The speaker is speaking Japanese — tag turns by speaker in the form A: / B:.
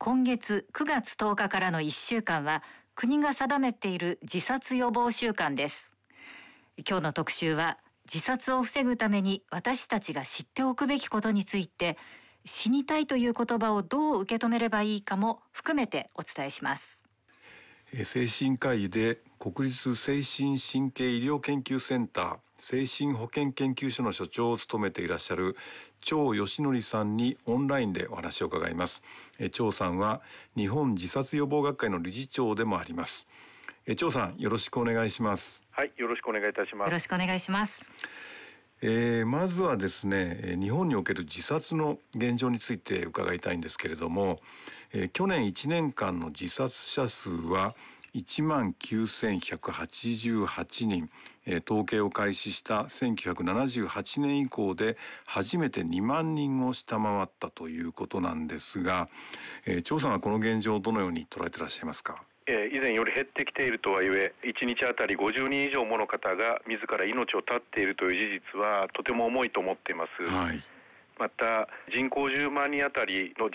A: 今月9月10日からの1週間は国が定めている自殺予防週間です。今日の特集は自殺を防ぐために私たちが知っておくべきことについて、死にたいという言葉をどう受け止めればいいかも含めてお伝えします。
B: 精神科医で国立精神神経医療研究センター精神保健研究所の所長を務めていらっしゃる張義則さんにオンラインでお話を伺います。張さんは日本自殺予防学会の理事長でもあります。張さん、よろしくお願いします。
C: はい、よろしくお願いいたします。
A: よろしくお願いします。
B: まずはですね、日本における自殺の現状について伺いたいんですけれども、去年1年間の自殺者数は19,188人、統計を開始した1978年以降で初めて2万人を下回ったということなんですが、張さんはこの現状をどのように捉えていらっしゃいますか？
C: 以前より減ってきているとはいえ、1日あたり50人以上もの方が自ら命を絶っているという事実はとても重いと思っています。
B: はい。
C: また人口10万人あたりの